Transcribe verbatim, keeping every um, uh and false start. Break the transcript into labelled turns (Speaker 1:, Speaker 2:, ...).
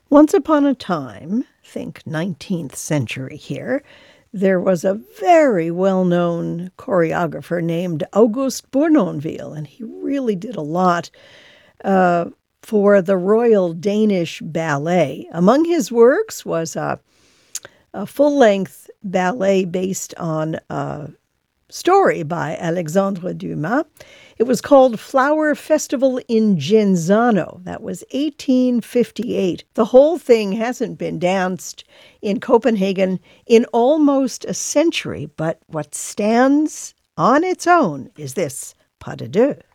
Speaker 1: Once upon a time, think nineteenth century here, there was a very well-known choreographer named Auguste Bournonville, and he really did a lot uh, for the Royal Danish Ballet. Among his works was a, a full-length ballet based on a story by Alexandre Dumas. It was called Flower Festival in Genzano. That was eighteen fifty-eight. The whole thing hasn't been danced in Copenhagen in almost a century, but what stands on its own is this pas de deux.